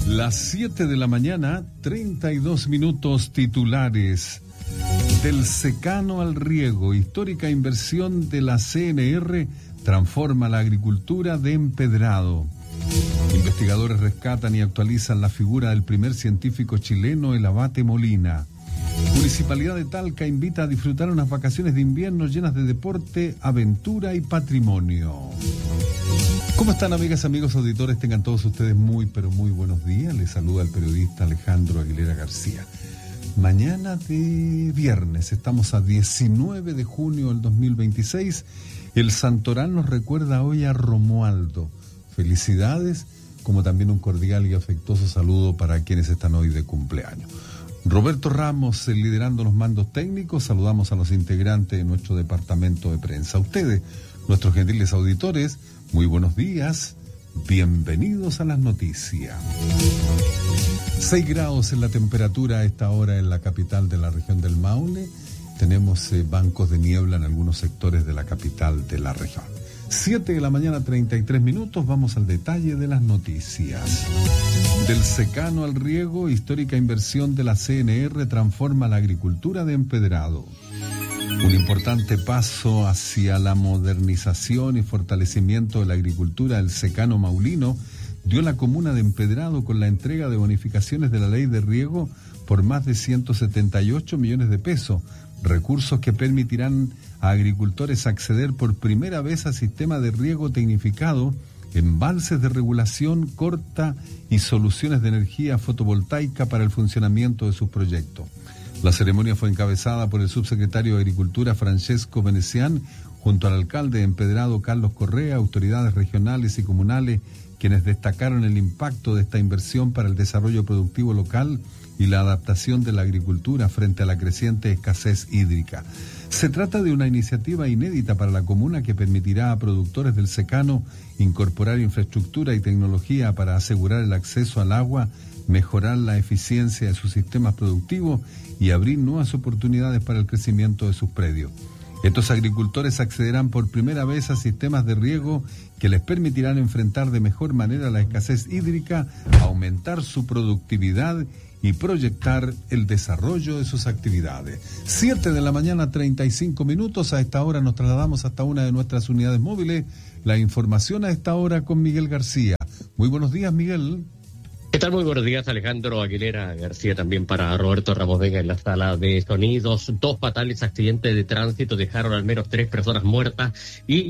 Las 7 de la mañana, 32 minutos. Titulares. Del secano al riego, histórica inversión de la CNR transforma la agricultura de empedrado. Investigadores rescatan y actualizan la figura del primer científico chileno, el Abate Molina. Municipalidad de Talca invita a disfrutar unas vacaciones de invierno llenas de deporte, aventura y patrimonio. ¿Cómo están, amigas, amigos, auditores? Tengan todos ustedes muy, pero muy buenos días. Les saluda el periodista Alejandro Aguilera García. Mañana de viernes, estamos a 19 de junio del 2026. El Santoral nos recuerda hoy a Romualdo. Felicidades, como también un cordial y afectuoso saludo para quienes están hoy de cumpleaños. Roberto Ramos, liderando los mandos técnicos. Saludamos a los integrantes de nuestro departamento de prensa. A ustedes, nuestros gentiles auditores, muy buenos días, bienvenidos a las noticias. 6 grados en la temperatura a esta hora en la capital de la región del Maule. Tenemos bancos de niebla en algunos sectores de la capital de la región. 7 de la mañana, 33 minutos, vamos al detalle de las noticias. Del secano al riego, histórica inversión de la CNR transforma la agricultura de empedrado. Un importante paso hacia la modernización y fortalecimiento de la agricultura del secano maulino dio la comuna de Empedrado con la entrega de bonificaciones de la ley de riego por más de 178 millones de pesos, recursos que permitirán a agricultores acceder por primera vez a sistema de riego tecnificado, embalses de regulación corta y soluciones de energía fotovoltaica para el funcionamiento de sus proyectos. La ceremonia fue encabezada por el subsecretario de Agricultura Francesco Venecián, junto al alcalde de Empedrado Carlos Correa, autoridades regionales y comunales, quienes destacaron el impacto de esta inversión para el desarrollo productivo local y la adaptación de la agricultura frente a la creciente escasez hídrica. Se trata de una iniciativa inédita para la comuna que permitirá a productores del secano incorporar infraestructura y tecnología para asegurar el acceso al agua, mejorar la eficiencia de sus sistemas productivos y abrir nuevas oportunidades para el crecimiento de sus predios. Estos agricultores accederán por primera vez a sistemas de riego que les permitirán enfrentar de mejor manera la escasez hídrica, aumentar su productividad y proyectar el desarrollo de sus actividades. 7 de la mañana, 35 minutos. A esta hora nos trasladamos hasta una de nuestras unidades móviles. La información a esta hora con Miguel García. Muy buenos días, Miguel. ¿Qué tal? Muy buenos días, Alejandro Aguilera García, también para Roberto Ramos Vega en la sala de sonidos. 2 fatales accidentes de tránsito dejaron al menos 3 personas muertas y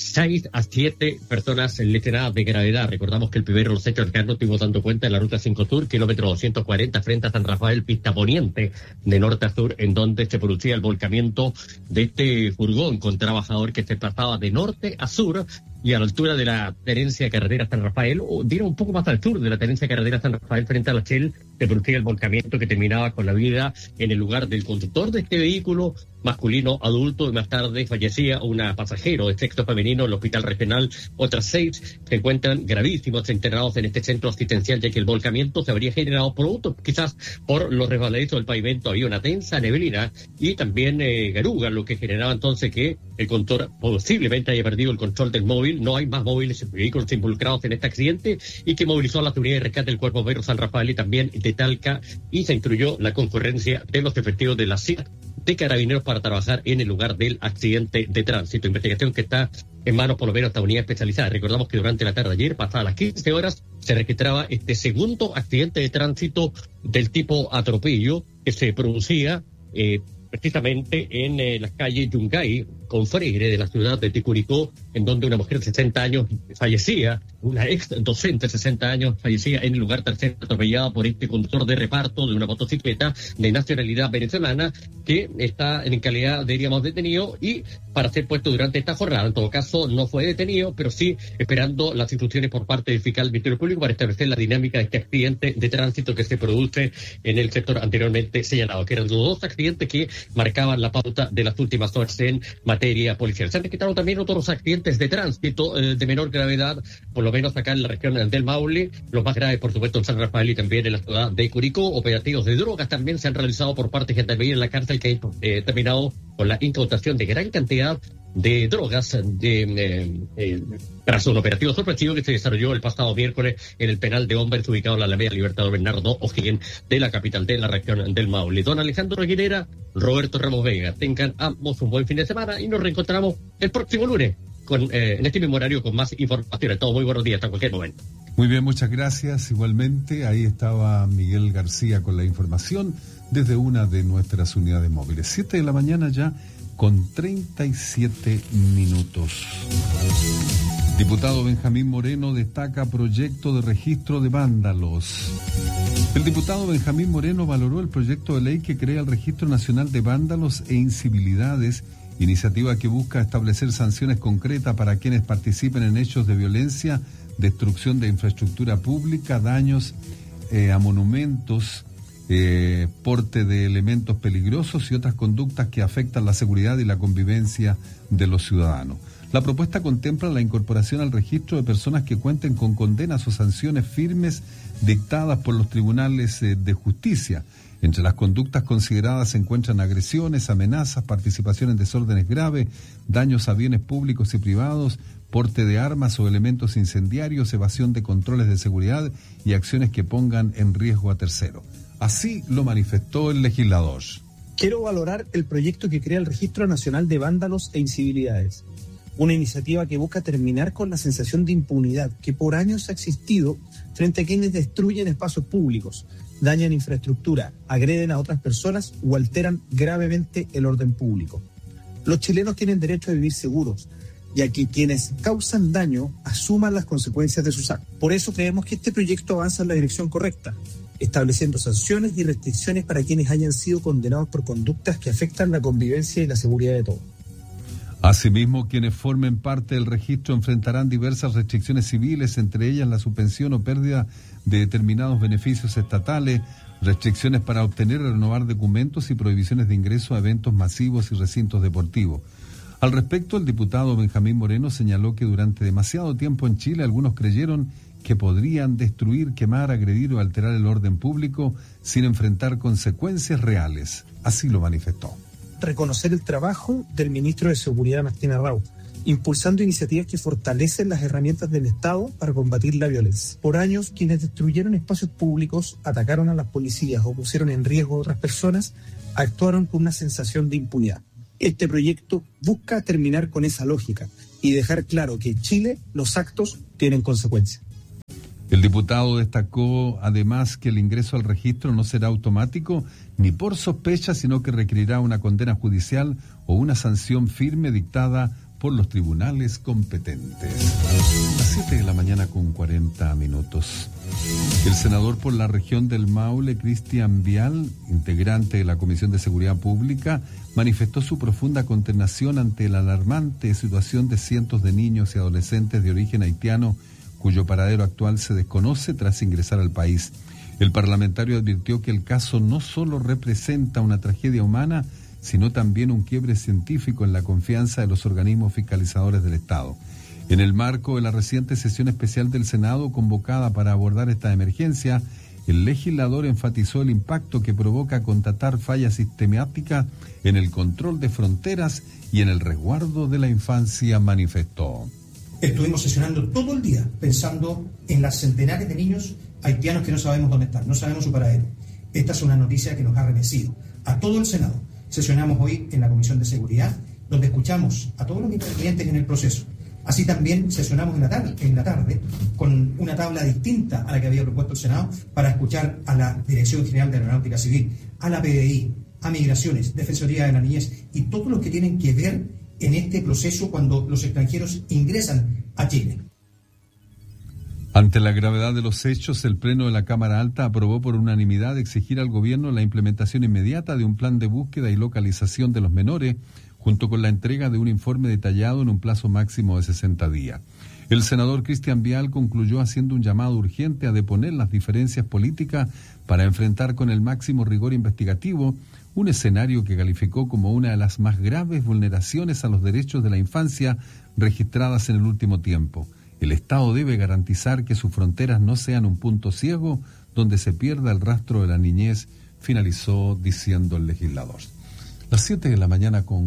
6 a 7 personas lesionadas de gravedad. Recordamos que el primero de los hechos que nos estuvimos dando cuenta en la ruta 5 Sur, kilómetro 240, frente a San Rafael, pista poniente, de norte a sur, en donde se producía el volcamiento de este furgón con trabajador que se pasaba de norte a sur y a la altura de la tenencia carretera San Rafael, o diría un poco más al sur de la tenencia carretera San Rafael, frente a la Shell, se producía el volcamiento que terminaba con la vida en el lugar del conductor de este vehículo, masculino adulto, y más tarde fallecía una pasajero de sexo femenino en el hospital regional. Otras 6 se encuentran gravísimos, internados en este centro asistencial, ya que el volcamiento se habría generado producto, quizás por los resbaladizos del pavimento. Había una densa neblina y también garuga, lo que generaba entonces que el conductor posiblemente haya perdido el control del móvil. No hay más móviles y vehículos involucrados en este accidente, y que movilizó a la unidades de rescate del Cuerpo Bombero San Rafael y también de Talca, y se instruyó la concurrencia de los efectivos de la CIAT de Carabineros para trabajar en el lugar del accidente de tránsito. Investigación que está en manos por lo menos de esta unidad especializada. Recordamos que durante la tarde de ayer, pasadas las 15 horas, se registraba este segundo accidente de tránsito del tipo atropello que se producía precisamente en las calles Yungay con Freire de la ciudad de Curicó, en donde una mujer de 60 años fallecía, una ex docente de 60 años fallecía en el lugar tras ser atropellada por este conductor de reparto de una motocicleta de nacionalidad venezolana que está en calidad, diríamos, detenido y para ser puesto durante esta jornada. En todo caso, no fue detenido, pero sí esperando las instrucciones por parte del fiscal del Ministerio Público para establecer la dinámica de este accidente de tránsito que se produce en el sector anteriormente señalado, que eran los 2 accidentes que marcaban la pauta de las últimas horas en materia policial. Se han registrado también otros accidentes de tránsito de menor gravedad, por lo menos acá en la región del Maule, los más graves, por supuesto, en San Rafael y también en la ciudad de Curicó. Operativos de drogas también se han realizado por parte de Gendarmería en la cárcel, que ha terminado con la incautación de gran cantidad de drogas tras un operativo sorpresivo que se desarrolló el pasado miércoles en el penal de hombres ubicado en la Alameda Libertador Bernardo O'Higgins de la capital de la región del Maule. Don Alejandro Aguilera, Roberto Ramos Vega, tengan ambos un buen fin de semana y nos reencontramos el próximo lunes en este mismo horario con más información. Todo muy buenos días, hasta cualquier momento. Muy bien, muchas gracias. Igualmente, ahí estaba Miguel García con la información desde una de nuestras unidades móviles. 7 de la mañana ya con 37 minutos. Diputado Benjamín Moreno destaca proyecto de registro de vándalos. El diputado Benjamín Moreno valoró el proyecto de ley que crea el Registro Nacional de Vándalos e Incivilidades, iniciativa que busca establecer sanciones concretas para quienes participen en hechos de violencia, destrucción de infraestructura pública, daños a monumentos, porte de elementos peligrosos y otras conductas que afectan la seguridad y la convivencia de los ciudadanos. La propuesta contempla la incorporación al registro de personas que cuenten con condenas o sanciones firmes dictadas por los tribunales de justicia. Entre las conductas consideradas se encuentran agresiones, amenazas, participación en desórdenes graves, daños a bienes públicos y privados, porte de armas o elementos incendiarios, evasión de controles de seguridad y acciones que pongan en riesgo a terceros. Así lo manifestó el legislador. Quiero valorar el proyecto que crea el Registro Nacional de Vándalos e Incivilidades, una iniciativa que busca terminar con la sensación de impunidad que por años ha existido frente a quienes destruyen espacios públicos, dañan infraestructura, agreden a otras personas o alteran gravemente el orden público. Los chilenos tienen derecho a vivir seguros, y a que quienes causan daño asuman las consecuencias de sus actos. Por eso creemos que este proyecto avanza en la dirección correcta, estableciendo sanciones y restricciones para quienes hayan sido condenados por conductas que afectan la convivencia y la seguridad de todos. Asimismo, quienes formen parte del registro enfrentarán diversas restricciones civiles, entre ellas la suspensión o pérdida de determinados beneficios estatales, restricciones para obtener y renovar documentos y prohibiciones de ingreso a eventos masivos y recintos deportivos. Al respecto, el diputado Benjamín Moreno señaló que durante demasiado tiempo en Chile algunos creyeron que podrían destruir, quemar, agredir o alterar el orden público sin enfrentar consecuencias reales. Así lo manifestó. Reconocer el trabajo del ministro de Seguridad, Martín Arrau, impulsando iniciativas que fortalecen las herramientas del Estado para combatir la violencia. Por años, quienes destruyeron espacios públicos, atacaron a las policías o pusieron en riesgo a otras personas, actuaron con una sensación de impunidad. Este proyecto busca terminar con esa lógica y dejar claro que en Chile los actos tienen consecuencias. El diputado destacó además que el ingreso al registro no será automático ni por sospecha, sino que requerirá una condena judicial o una sanción firme dictada por los tribunales competentes. Las 7 de la mañana con 40 minutos. El senador por la región del Maule, Cristian Vial, integrante de la Comisión de Seguridad Pública, manifestó su profunda consternación ante la alarmante situación de cientos de niños y adolescentes de origen haitiano cuyo paradero actual se desconoce tras ingresar al país. El parlamentario advirtió que el caso no solo representa una tragedia humana, sino también un quiebre científico en la confianza de los organismos fiscalizadores del Estado. En el marco de la reciente sesión especial del Senado convocada para abordar esta emergencia, el legislador enfatizó el impacto que provoca constatar fallas sistemáticas en el control de fronteras y en el resguardo de la infancia, manifestó. Estuvimos sesionando todo el día pensando en las centenares de niños haitianos que no sabemos dónde están, no sabemos su paradero. Esta es una noticia que nos ha remecido a todo el Senado. Sesionamos hoy en la Comisión de Seguridad, donde escuchamos a todos los intervinientes en el proceso. Así también sesionamos en la tarde con una tabla distinta a la que había propuesto el Senado para escuchar a la Dirección General de Aeronáutica Civil, a la PDI, a Migraciones, Defensoría de la Niñez y todos los que tienen que ver en este proceso cuando los extranjeros ingresan a Chile. Ante la gravedad de los hechos, el Pleno de la Cámara Alta aprobó por unanimidad exigir al gobierno la implementación inmediata de un plan de búsqueda y localización de los menores, junto con la entrega de un informe detallado en un plazo máximo de 60 días. El senador Cristian Vial concluyó haciendo un llamado urgente a deponer las diferencias políticas para enfrentar con el máximo rigor investigativo un escenario que calificó como una de las más graves vulneraciones a los derechos de la infancia registradas en el último tiempo. El Estado debe garantizar que sus fronteras no sean un punto ciego donde se pierda el rastro de la niñez, finalizó diciendo el legislador. Las 7 de la mañana con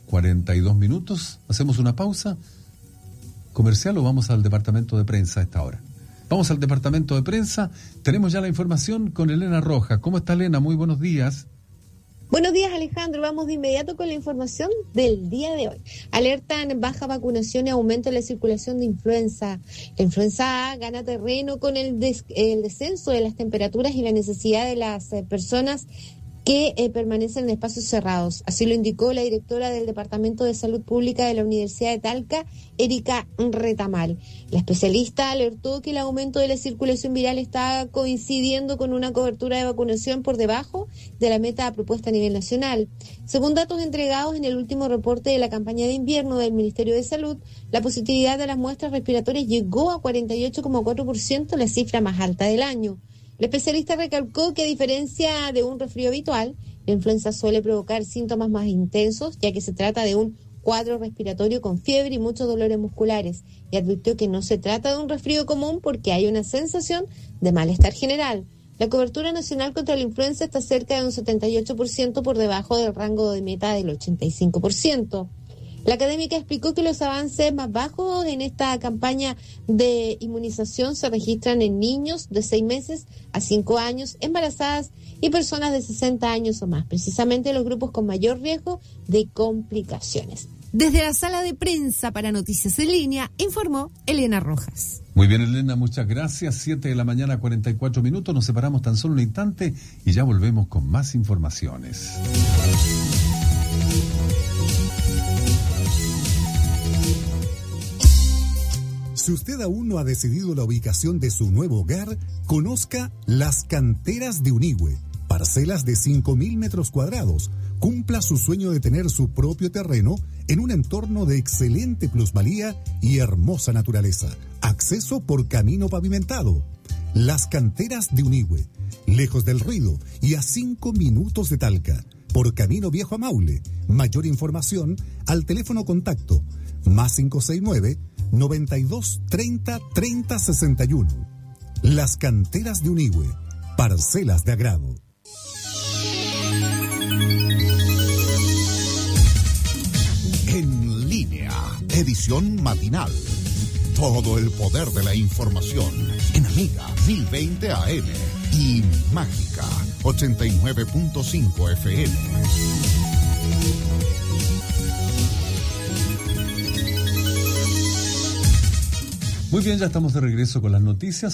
42 minutos. Hacemos una pausa comercial o vamos al departamento de prensa a esta hora. Vamos al departamento de prensa. Tenemos ya la información con Elena Rojas. ¿Cómo está, Elena? Muy buenos días. Buenos días, Alejandro. Vamos de inmediato con la información del día de hoy. Alertan baja vacunación y aumento en la circulación de influenza. La influenza A gana terreno con el descenso de las temperaturas y la necesidad de las personas que permanecen en espacios cerrados. Así lo indicó la directora del Departamento de Salud Pública de la Universidad de Talca, Erika Retamal. La especialista alertó que el aumento de la circulación viral está coincidiendo con una cobertura de vacunación por debajo de la meta propuesta a nivel nacional. Según datos entregados en el último reporte de la campaña de invierno del Ministerio de Salud, la positividad de las muestras respiratorias llegó a 48,4%, la cifra más alta del año. La especialista recalcó que a diferencia de un resfrío habitual, la influenza suele provocar síntomas más intensos, ya que se trata de un cuadro respiratorio con fiebre y muchos dolores musculares, y advirtió que no se trata de un resfrío común porque hay una sensación de malestar general. La cobertura nacional contra la influenza está cerca de un 78% por debajo del rango de meta del 85%. La académica explicó que los avances más bajos en esta campaña de inmunización se registran en niños de 6 meses a 5 años, embarazadas y personas de 60 años o más, precisamente los grupos con mayor riesgo de complicaciones. Desde la sala de prensa para Noticias en Línea, informó Elena Rojas. Muy bien, Elena, muchas gracias. 7 de la mañana, 44 minutos. Nos separamos tan solo un instante y ya volvemos con más informaciones. Si usted aún no ha decidido la ubicación de su nuevo hogar, conozca Las Canteras de Unigüe, parcelas de 5.000 metros cuadrados. Cumpla su sueño de tener su propio terreno en un entorno de excelente plusvalía y hermosa naturaleza. Acceso por camino pavimentado. Las Canteras de Unigüe, lejos del ruido y a 5 minutos de Talca, por camino viejo a Maule. Mayor información al teléfono contacto +569 92 30 30 61. Las Canteras de Unigüe, parcelas de agrado. En línea, edición matinal. Todo el poder de la información en Amiga 1020 AM y Mágica 89.5 FM. Muy bien, ya estamos de regreso con las noticias.